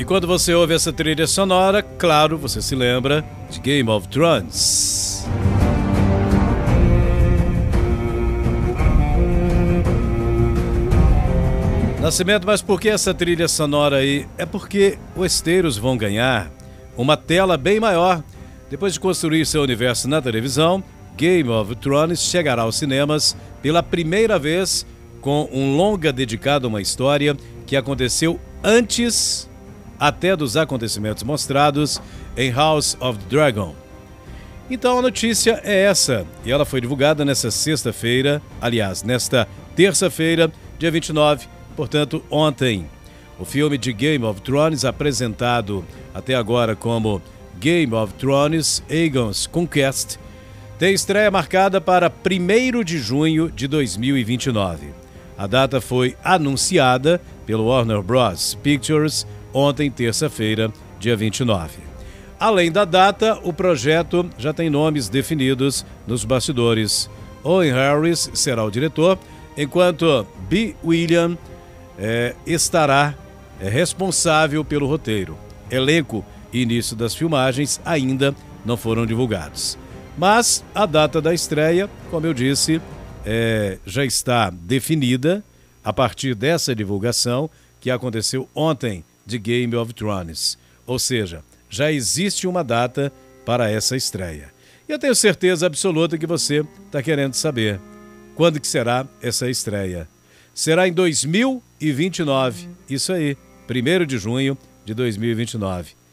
E quando você ouve essa trilha sonora, claro, você se lembra de Game of Thrones. Nascimento, mas por que essa trilha sonora aí? É porque os Esteros vão ganhar uma tela bem maior. Depois de construir seu universo na televisão, Game of Thrones chegará aos cinemas pela primeira vez com um longa dedicado a uma história que aconteceu antes até dos acontecimentos mostrados em House of the Dragon. Então a notícia é essa, e ela foi divulgada nesta sexta-feira, aliás, nesta terça-feira, dia 29, portanto, ontem. O filme de Game of Thrones, apresentado até agora como Game of Thrones Aegon's Conquest, tem estreia marcada para 1º de junho de 2029. A data foi anunciada pelo Warner Bros. Pictures ontem, terça-feira, dia 29. Além da data, o projeto já tem nomes definidos nos bastidores. Owen Harris será o diretor, enquanto B. William estará responsável pelo roteiro. Elenco e início das filmagens ainda não foram divulgados. Mas a data da estreia, como eu disse, já está definida a partir dessa divulgação que aconteceu ontem de Game of Thrones. Ou seja, já existe uma data para essa estreia. E eu tenho certeza absoluta que você está querendo saber quando que será essa estreia. Será em 2029, isso aí, 1º de junho de 2029.